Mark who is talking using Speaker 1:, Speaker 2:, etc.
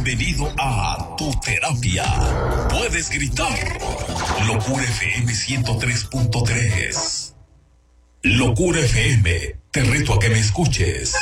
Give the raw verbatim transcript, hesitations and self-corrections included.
Speaker 1: Bienvenido a Tu Terapia. Puedes gritar. Locura F M ciento tres punto tres. Locura F M. Te reto a que me escuches.